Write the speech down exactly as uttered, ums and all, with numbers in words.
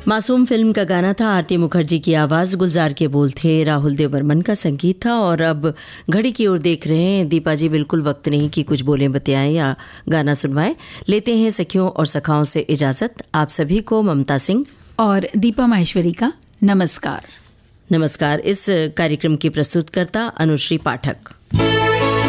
मासूम फिल्म का गाना था, आरती मुखर्जी की आवाज़, गुलजार के बोल थे, राहुल देव बर्मन का संगीत था। और अब घड़ी की ओर देख रहे हैं दीपा जी, बिल्कुल वक्त नहीं कि कुछ बोलें बतियाएं या गाना सुनवाएं। लेते हैं सखियों और सखाओं से इजाज़त। आप सभी को ममता सिंह और दीपा माहेश्वरी का नमस्कार। नमस्कार। इस कार्यक्रम की प्रस्तुतकर्ता अनुश्री पाठक।